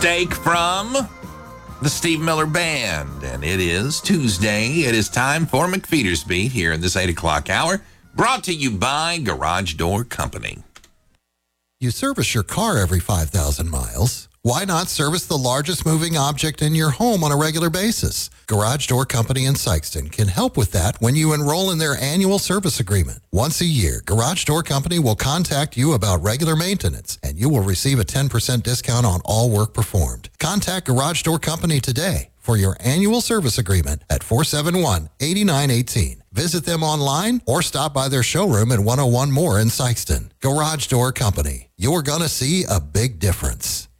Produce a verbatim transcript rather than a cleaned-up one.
Take from the Steve Miller Band. And it is Tuesday. It is time for McFeeder's Beat here in this eight o'clock hour. Brought to you by Garage Door Company. You service your car every five thousand miles. Why not service the largest moving object in your home on a regular basis? Garage Door Company in Sikeston can help with that when you enroll in their annual service agreement. Once a year, Garage Door Company will contact you about regular maintenance, and you will receive a ten percent discount on all work performed. Contact Garage Door Company today for your annual service agreement at four seven one, eight nine one eight. Visit them online or stop by their showroom at one oh one Moore in Sikeston. Garage Door Company. You're going to see a big difference.